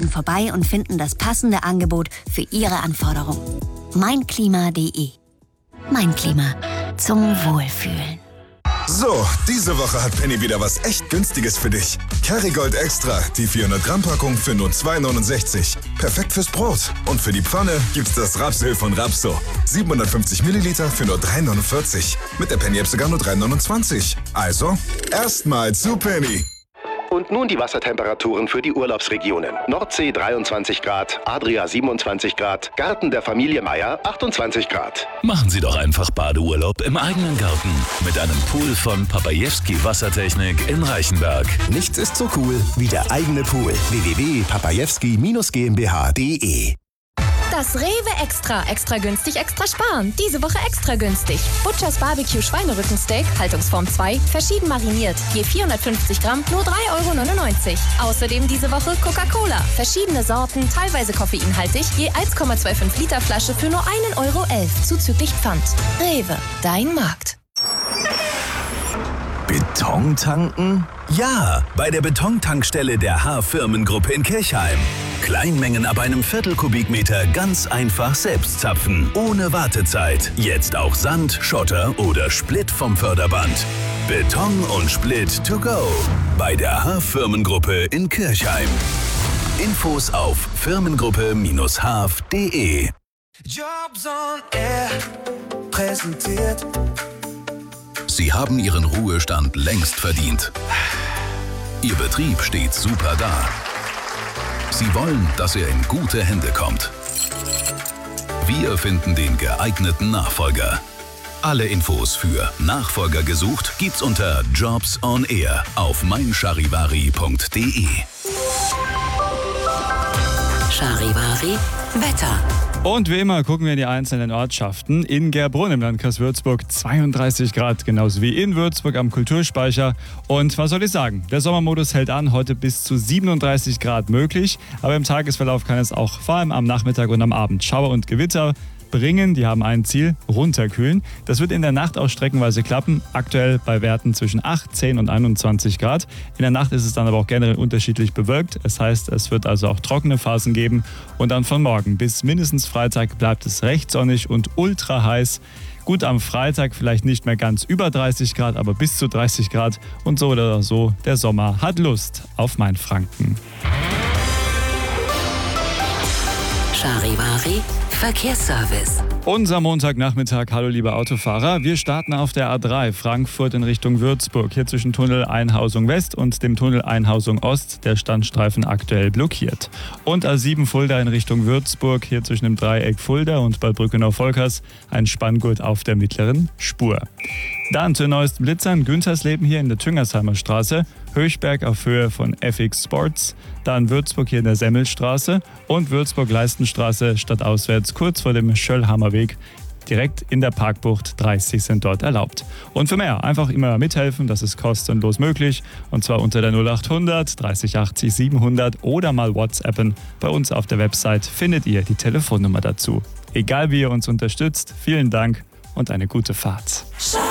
schauen vorbei und finden das passende Angebot für Ihre Anforderungen. Meinklima.de. Mein Klima. Zum Wohlfühlen. So, diese Woche hat Penny wieder was echt Günstiges für dich. Kerrygold Extra, die 400 Gramm Packung für nur 2,69. Perfekt fürs Brot. Und für die Pfanne gibt's das Rapsöl von Rapso. 750 Milliliter für nur 3,49. Mit der Penny-App sogar nur 3,29. Also, erstmal zu Penny. Und nun die Wassertemperaturen für die Urlaubsregionen. Nordsee 23 Grad, Adria 27 Grad, Garten der Familie Meier 28 Grad. Machen Sie doch einfach Badeurlaub im eigenen Garten mit einem Pool von Papajewski Wassertechnik in Reichenberg. Nichts ist so cool wie der eigene Pool. www.papajewski-GmbH.de. Das Rewe Extra. Extra günstig, extra sparen. Diese Woche extra günstig. Butchers Barbecue Schweinerückensteak, Haltungsform 2, verschieden mariniert. Je 450 Gramm, nur 3,99 €. Außerdem diese Woche Coca-Cola. Verschiedene Sorten, teilweise koffeinhaltig, je 1,25 Liter Flasche für nur 1,11 € zuzüglich Pfand. Rewe, dein Markt. Beton tanken? Ja, bei der Betontankstelle der H-Firmengruppe in Kirchheim. Kleinmengen ab einem Viertel-Kubikmeter ganz einfach selbst zapfen, ohne Wartezeit. Jetzt auch Sand, Schotter oder Split vom Förderband. Beton und Split to go. Bei der H-Firmengruppe in Kirchheim. Infos auf firmengruppe-haf.de. Jobs on Air präsentiert. Sie haben Ihren Ruhestand längst verdient. Ihr Betrieb steht super da. Sie wollen, dass er in gute Hände kommt. Wir finden den geeigneten Nachfolger. Alle Infos für Nachfolger gesucht gibt's unter Jobs on Air auf meincharivari.de. Charivari Wetter. Und wie immer gucken wir in die einzelnen Ortschaften. In Gerbrunn im Landkreis Würzburg 32 Grad, genauso wie in Würzburg am Kulturspeicher. Und was soll ich sagen? Der Sommermodus hält an, heute bis zu 37 Grad möglich. Aber im Tagesverlauf kann es auch vor allem am Nachmittag und am Abend Schauer und Gewitter bringen. Die haben ein Ziel, runterkühlen. Das wird in der Nacht auch streckenweise klappen. Aktuell bei Werten zwischen 8, 10 und 21 Grad. In der Nacht ist es dann aber auch generell unterschiedlich bewölkt. Das heißt, es wird also auch trockene Phasen geben. Und dann von morgen bis mindestens Freitag bleibt es recht sonnig und ultra heiß. Gut, am Freitag vielleicht nicht mehr ganz über 30 Grad, aber bis zu 30 Grad. Und so oder so, der Sommer hat Lust auf Mainfranken. Charivari Verkehrsservice. Unser Montagnachmittag, hallo liebe Autofahrer. Wir starten auf der A3 Frankfurt in Richtung Würzburg. Hier zwischen Tunnel Einhausung West und dem Tunnel Einhausung Ost. Der Standstreifen aktuell blockiert. Und A7 Fulda in Richtung Würzburg. Hier zwischen dem Dreieck Fulda und Bad Brückenau-Volkers ein Spanngurt auf der mittleren Spur. Dann zu den neuesten Blitzern. Güntersleben hier in der Tüngersheimer Straße. Höchberg auf Höhe von FX Sports. Dann Würzburg hier in der Semmelstraße. Und Würzburg-Leistenstraße stadtauswärts kurz vor dem Schöllhammerweg. Direkt in der Parkbucht, 30 sind dort erlaubt. Und für mehr einfach immer mithelfen, das ist kostenlos möglich. Und zwar unter der 0800 30 80 700 oder mal WhatsAppen. Bei uns auf der Website findet ihr die Telefonnummer dazu. Egal wie ihr uns unterstützt, vielen Dank und eine gute Fahrt.